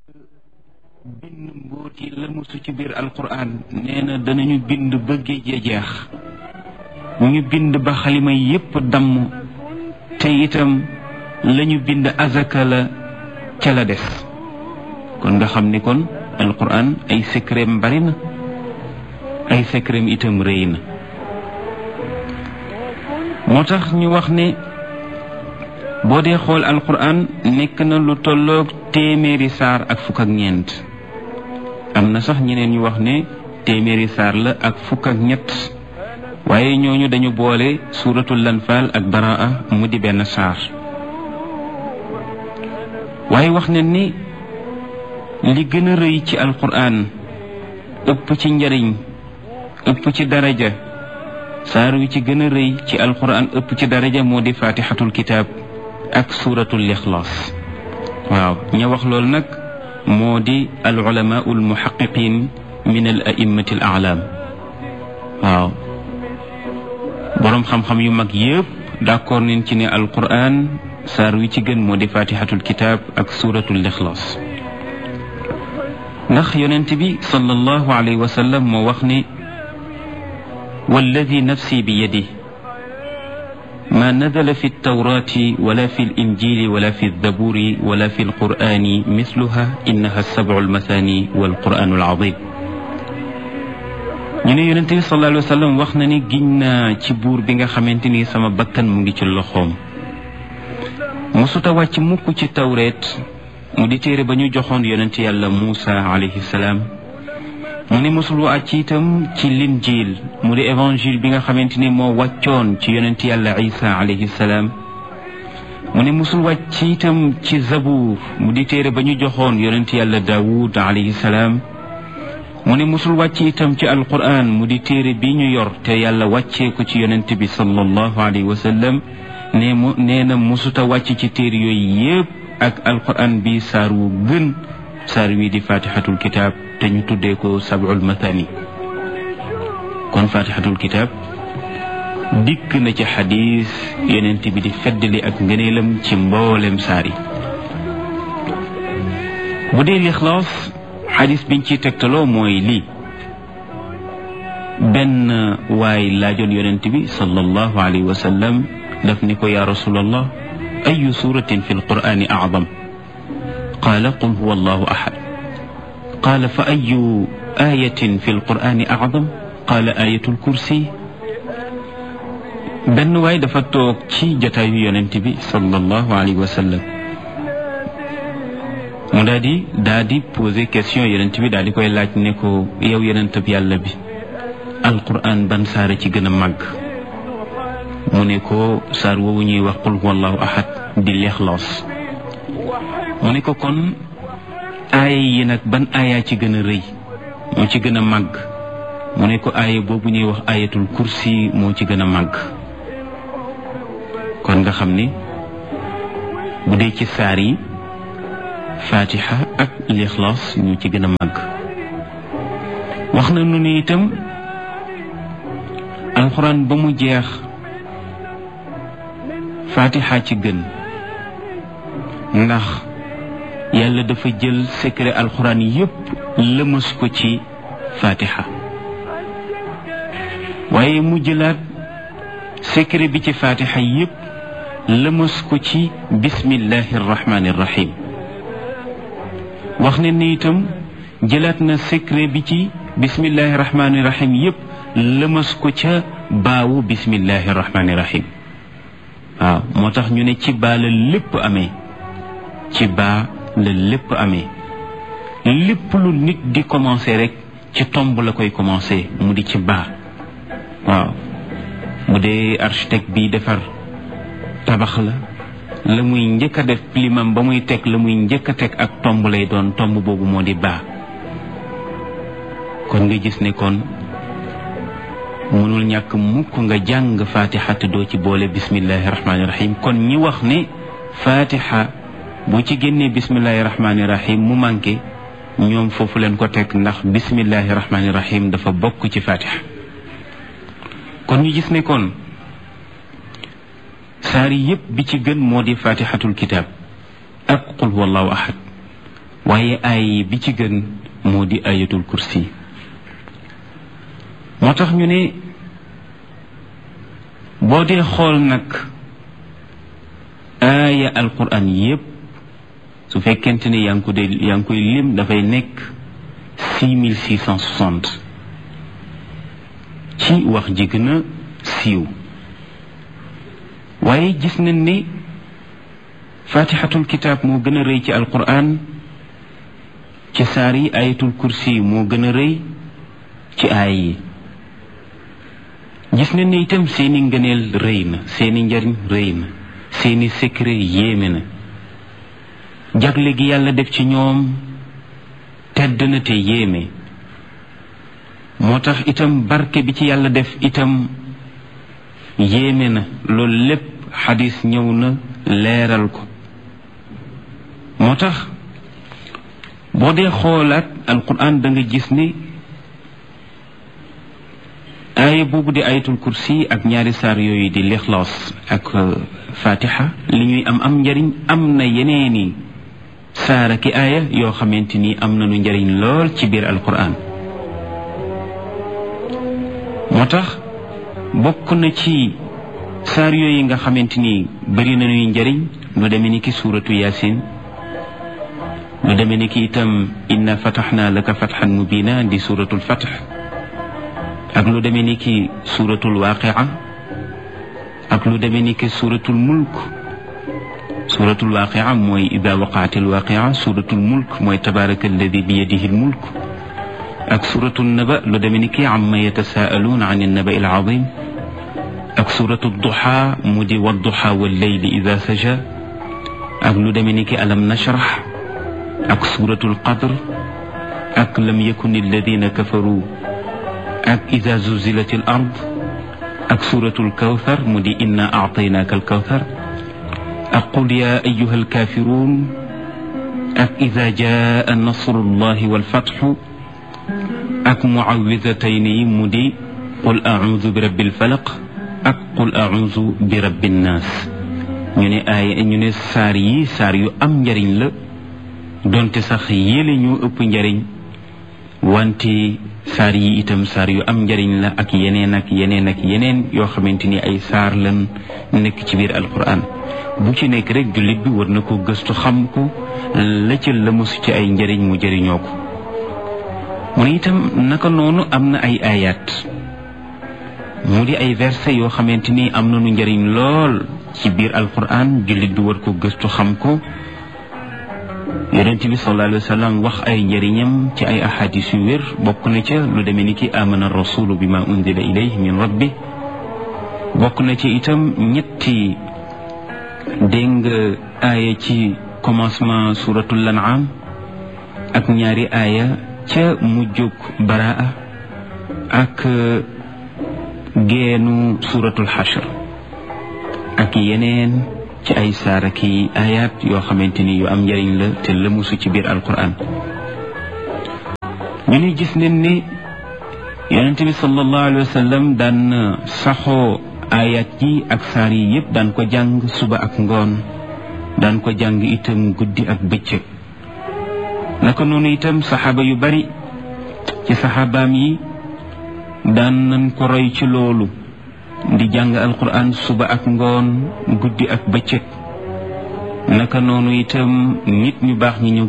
bind mbóot yi lëmusu ci biir alquran nee na danañu bind ba géej ya jeex ñu bind ba xalima yépp damm te itam lañu bind azaka la ca la des kon nga xam ni kon alquran ay secret bari na ay secret itam rëy na moo tax ñu wax ne boo dee xool alquran nekk na lu tolloog téeméeri saar ak fukk ak ñeent am na sax ñeneen ñu wax ne téeméeri saar la ak fukk ak ñett waaye ñooñu dañu boole suuratul lanfaal ak baraa mu di benn saar waaye wax ne ni li gën a rëy ci alquran ëpp ci njariñ ëpp ci daraja saar wi ci gën a rëy ci alquran ëpp ci daraja moo di fatihatul kitaab ak suuratul ixlaas waaw ña wax loolu nag moo di al ulamaa al muhaqiqin min al a'immati al a'lam waaw boroom xam-xam yu mag yëpp d'accord nañ ci ne alquran saar wi ci gën moo di fatihatul kitaab ak suuratul ixlaas ndax yonent bi sallallahu alayhi wa sallam moo wax ne walladi nafsi bi yadihi ما نزل في التوراة ولا في الإنجيل ولا في الزبور ولا في القرآن مثلها إنها السبع المثاني والقرآن العظيم ñu ne yonent bi sallallahu alayhi wa sallam wax na ni giñ naa ci buur bi nga xamante ni sama bakkan mu ngi ci loxoom musuta wàcc mukk ci tawreet mu di téere ba ñu joxoon yonent yàlla Muusa alayhi salaam mu ne mosul wàcc itam ci linjiil mu di évangile bi nga xamante ni moo wàccoon ci yonent yàlla Isa alayhi salaam mu ne mosul wàcc itam ci zabuur mu di téere ba ñu joxoon yonent yàlla Daawud alayhi salaam mu ne mosul wàcc itam ci alquran mu di téere bi ñu yor te yàlla wàccee ko ci yonent bi sallallahu alayhi wa sallam nee na mosuta wàcc ci téere yooyu yépp ak alquran bi saar wu gën saar wi di fatihatul kitaab te ñu tuddee ko sab'ul mathani kon fatihatul kitaab dikk na ci xadis yonent bi di feddali ak ngëneelam ci mboolem saar yi bu dee lixlaas xadis biñ ciy tegtaloo mooy lii benn waay laajoon yonent bi sallallahu alayhi wa sallam daf ni ko yaa rasulallah ayu suratin fi alqur'ani a'zam qaala qul huwa allahu ahad qaala fa ayu ayatin fi alqur'ani a'zam qaala ayatul kursi benn waay dafa toog ci jotaayu yonent bi sallallahu alayhi wa sallam mu daa di poser question yonent bi daal di koy laaj ne ko yow yonent bi yàlla bi alqur'an ban saara ci gën a màgg mu ne ko saar woowu ñuy wax qul huwa allahu ahad di lixlaas mu ne ko kon aaya yi nag ban aaya ci gën a rëy moo ci gën a màgg mu ne ko aaya boobu ñuy wax ayatul kursi moo ci gën a màgg kon nga xam ni bu dee ci saar yi fatiha ak lixlaas ñoo ci gën a màgg wax na nu ni itam alxuraan ba mu jeex fatiha ci gën ndax yàlla dafa jël secret alxuraan yépp lëmas ko ci fatiha waaye mu jëlaat secret bi ci fatiha yépp lëmas ko ci bismillahi irrahmani irrahim wax ne ni itam jëlaat na secret bi ci bismillahi irrahmani irrahim yépp lëmas ko ca baawu bismillahi irrahmani irrahim waaw moo tax ñu ne ci baa la lépp amee ci baa la lépp amee lépp lu nit di commencer rek ci tomb la koy commencer mu di ci baa waaw mu dee architecte bi defar tabax la muy njëkk a def plimam ba muy teg la muy njëkk a teg ak tomb lay doon tomb boobu moo di baa kon nga gis ne kon mënul ñàkk mukk nga jàng fatiha te doo ci boole bismillahi rahmaani rahim kon ñi wax ne fatiha boo ci génnee bismillahi rahmaani rahim mu manqué ñoom foofu leen ko teg ndax bismillahi rahmaani rahim dafa bokk ci fatiha kon ñu gis ne kon saar yépp bi ci gën moo di fatihatul kitab ak qul huwallahu ahad waaye ay bi ci gën moo di ayatul kursi. moo tax ñu ne boo dee xool nag aaya alquran yépp su fekkente ne yaa ngi koy lim dafay nekk 6660 ci wax ji gën a siiw. waaye gis nañ ne fatihatul kitaab moo gën a rëy ci alquran ci saar yi, ayatul kursi moo gën a rëy ci aay yi. gis nañ ne itam seeni ngëneel rëy na, seeni njariñ rëy na, seeni secret yéeme na, jagle gi yàlla def ci ñoom tedd na te yéeme. moo tax itam barke bi ci yàlla def itam yéeme na. loolu lépp xadis ñëw na leeral ko. moo tax boo dee xoolaat alquran da nga gis ni aaya boobu di ayatul kursi ak ñaari saar yooyu di lixlaas ak fatiha li ñuy am njariñ am na yeneeni saara ki aaya yoo xamante ni am nañu njariñ lool ci biir alquran. moo tax bokk na ci saar yooyu nga xamante ni bari nañuy njariñ lu demee ni ki suuratu yaasin, lu demee ni ki itam inna fataxna laka fatxan mubina di suuratul fatx, ak lu demee ni ki suuratul waaqia, ak lu demee ni ki suuratul mulk. suuratul waaqia mooy ida waqaatil waaqia, suuratul mulk mooy tabaraka alladi bi yadihi lmulk, ak suuratul naba lu demee ni ki amma yatasaaluun an annaba il azim, ak suuratul duha mu di wadduha walleyli ida saja, ak lu demee ni ki alam nashrah, ak suuratul qadr, ak lam yakun alladina kafaru, ak ida zuzilatil ard, ak suuratul kawthar mu di inna aataynaaka alkawthar, ak qul ya ayyuha alkafirun, ak ida jaa nasrullahi walfatxu, ak muawidatayni mu di qul audu bi rabbil falaq ak qul audu bi rabbin naas. ñu ne saar yi saar yu am njariñ la, donte sax yéele ñu ëpp njariñ, wante saar yi itam saar yu am njariñ la ak yeneen ak yeneen ak yeneen yoo xamante ni ay saar lan nekk ci biir alquran. bu ci nekk rek jullit bi war na ko gëstu xam ko, la ca la mosu ci ay njariñ mu jëriñoo ko. mu ne itam naka noonu am na ay ayat mu di ay verset yoo xamante ni am nañu njariñ lool ci biir alquran, jullit bi war ko gëstu xam ko. yonent bi sallallahu alayhi wa sallam wax ay njariñam ci ay ahadis yu wér. bokk na ca lu demee ni ki amana rasulu bima unzila ilayhi min rabbi. bokk na ci itam ñetti dégg nga aaya ci commencement suratul an'am ak ñaari aaya ca mujjug baraa ak geenu suratul xashr ak yeneen ci ay saara ki ayat yoo xamante ni yu am njariñ la te lëmusu ci biir alquran. ñu ne gis nañ ne yonente bi sallallahu alayhi wa sallam daan saxoo ayat yi ak saar yi yëpp daan ko jàng suba ak ngoon, daan ko jàng itam guddi ak bëccëg. naka noonu itam saxaaba yu bari ci saxaabaam yi daan nañ ko roy ci loolu, di jàng alquran suba ak ngoon, guddi ak bëccëg. naka noonu itam nit ñu baax ñi ñëw